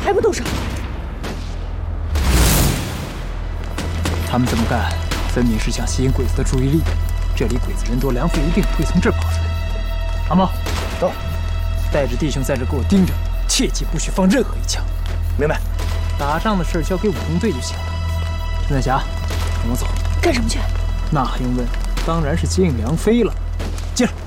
还不动手？ 他们这么干，分明是想吸引鬼子的注意力。这里鬼子人多，梁父一定会从这儿跑出来。阿茂， 走， 带着弟兄在这给我盯着，切记不许放任何一枪。 明白。 打仗的事交给武工队就行了。陈彩霞，跟我走。 干什么去？ 那还用问？当然是接应梁飞了。接着。